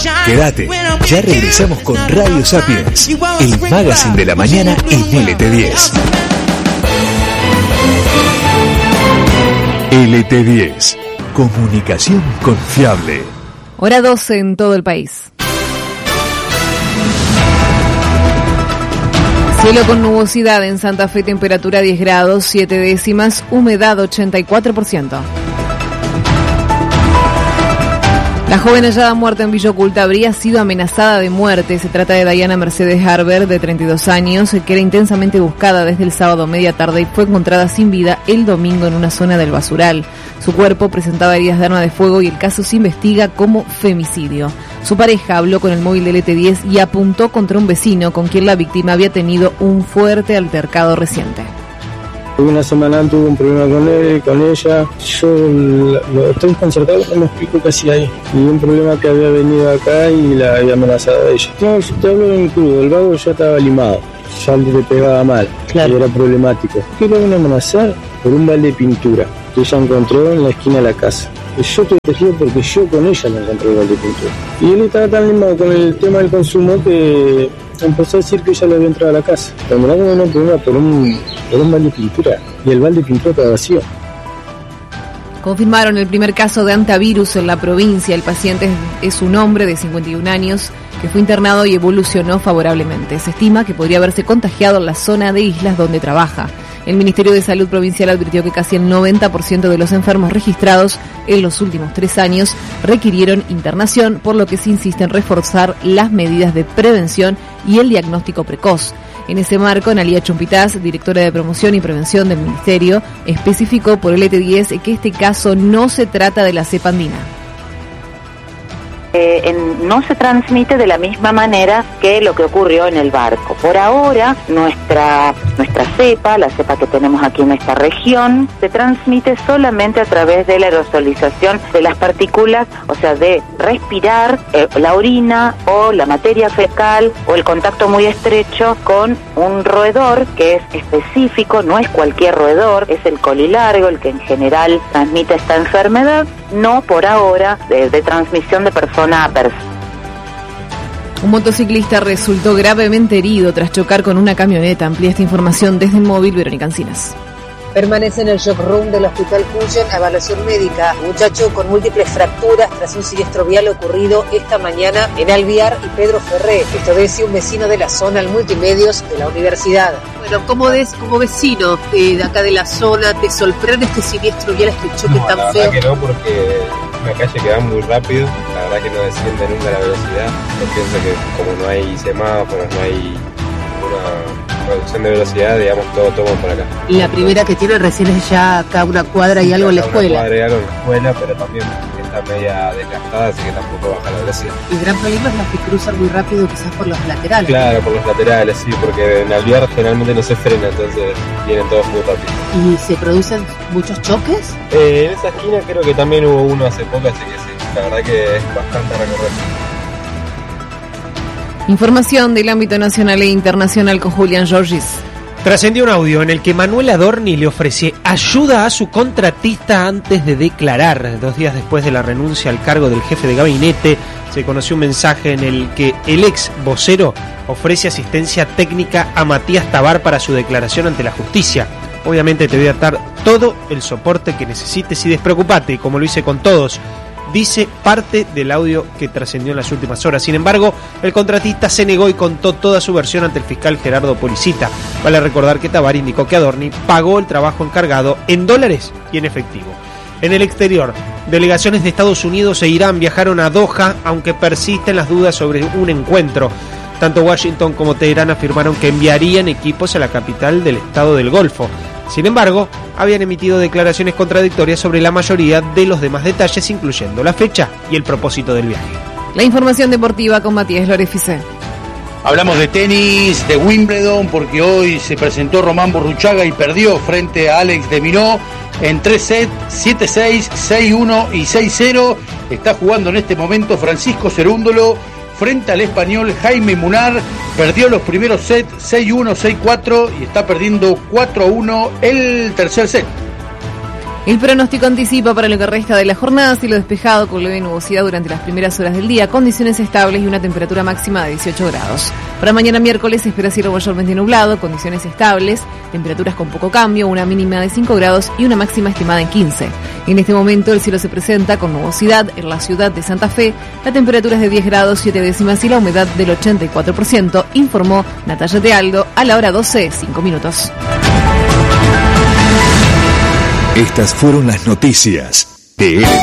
Quédate, ya regresamos con Radio Sapiens, el magazine de la mañana en LT10. LT10, comunicación confiable. Hora 12 en todo el país. Cielo con nubosidad en Santa Fe, temperatura 10 grados, 7 décimas, humedad 84%. La joven hallada muerta en Villa Oculta habría sido amenazada de muerte. Se trata de Diana Mercedes Harber, de 32 años, que era intensamente buscada desde el sábado media tarde y fue encontrada sin vida el domingo en una zona del basural. Su cuerpo presentaba heridas de arma de fuego y el caso se investiga como femicidio. Su pareja habló con el móvil del ET10 y apuntó contra un vecino con quien la víctima había tenido un fuerte altercado reciente. Una semana tuve un problema con él, con ella. Yo lo estoy desconcertado, no me explico casi ahí. Y un problema que había venido acá y la había amenazado a ella. No, yo te hablo en crudo, el vago ya estaba limado, ya le pegaba mal, claro. Y era problemático. ¿Qué lo van a amenazar? Por un balde de pintura que ella encontró en la esquina de la casa. Y yo estoy protegido porque yo con ella le encontré el balde de pintura. Y él estaba tan limado con el tema del consumo que empezó a decir que ella le había entrado a la casa. Terminamos con un problema por un balde de pintura. Y el balde de pintura estaba vacío. Confirmaron el primer caso de hantavirus en la provincia. El paciente es un hombre de 51 años que fue internado y evolucionó favorablemente. Se estima que podría haberse contagiado en la zona de islas donde trabaja. El Ministerio de Salud Provincial advirtió que casi el 90% de los enfermos registrados en los últimos 3 años requirieron internación, por lo que se insiste en reforzar las medidas de prevención y el diagnóstico precoz. En ese marco, Analía Chumpitaz, directora de Promoción y Prevención del Ministerio, especificó por el ET10 que este caso no se trata de la cepa andina. No se transmite de la misma manera que lo que ocurrió en el barco. Por ahora, nuestra cepa, la cepa que tenemos aquí en esta región, se transmite solamente a través de la aerosolización de las partículas, o sea, de respirar la orina o la materia fecal o el contacto muy estrecho con un roedor que es específico, no es cualquier roedor, es el colilargo, el que en general transmite esta enfermedad, no por ahora de transmisión de persona a persona. Un motociclista resultó gravemente herido tras chocar con una camioneta. Amplía esta información desde el móvil Verónica Encinas. Permanece en el shock room del Hospital Cuyen a evaluación médica. Un muchacho con múltiples fracturas tras un siniestro vial ocurrido esta mañana en Alviar y Pedro Ferré. Esto decía un vecino de la zona al Multimedios de la universidad. Bueno, como vecino de acá de la zona, ¿te sorprende este siniestro vial, este choque tan feo? La verdad que no, porque una calle que va muy rápido, la verdad que no desciende nunca la velocidad. Yo pienso que como no hay semáforos, no hay una reducción de velocidad, digamos, todo toma por acá. La primera que tiene recién es ya acá una cuadra y algo en la escuela. Una cuadra y algo en la escuela, pero también está media desgastada, así que tampoco baja la velocidad. El gran problema es las que cruzan muy rápido, quizás por los laterales. Claro, por los laterales, sí, porque en Alviar generalmente no se frena, entonces vienen todos muy rápido. ¿Y se producen muchos choques? En esa esquina creo que también hubo uno hace poco, así que sí, la verdad que es bastante recorrer. Información del ámbito nacional e internacional con Julián Giorgis. Trascendió un audio en el que Manuel Adorni le ofrece ayuda a su contratista antes de declarar. 2 días después de la renuncia al cargo del jefe de gabinete, se conoció un mensaje en el que el ex vocero ofrece asistencia técnica a Matías Tabar para su declaración ante la justicia. Obviamente te voy a dar todo el soporte que necesites y despreocupate, como lo hice con todos, dice parte del audio que trascendió en las últimas horas. Sin embargo, el contratista se negó y contó toda su versión ante el fiscal Gerardo Policita. Vale recordar que Tabar indicó que Adorni pagó el trabajo encargado en dólares y en efectivo. En el exterior, delegaciones de Estados Unidos e Irán viajaron a Doha, aunque persisten las dudas sobre un encuentro. Tanto Washington como Teherán afirmaron que enviarían equipos a la capital del estado del Golfo. Sin embargo, habían emitido declaraciones contradictorias sobre la mayoría de los demás detalles, incluyendo la fecha y el propósito del viaje. La información deportiva con Matías Lorefice. Hablamos de tenis, de Wimbledon, porque hoy se presentó Román Burruchaga y perdió frente a Alex de Minó en 3 sets, 7-6, 6-1 y 6-0. Está jugando en este momento Francisco Cerúndolo frente al español Jaime Munar. Perdió los primeros sets 6-1, 6-4 y está perdiendo 4-1 el tercer set. El pronóstico anticipa para lo que resta de la jornada cielo despejado con leve nubosidad durante las primeras horas del día, condiciones estables y una temperatura máxima de 18 grados. Para mañana miércoles se espera cielo mayormente nublado, condiciones estables, temperaturas con poco cambio, una mínima de 5 grados y una máxima estimada en 15. En este momento el cielo se presenta con nubosidad en la ciudad de Santa Fe, la temperatura es de 10 grados 7 décimas y la humedad del 84%, informó Natalia Tealdo a la hora 12:05. Estas fueron las noticias de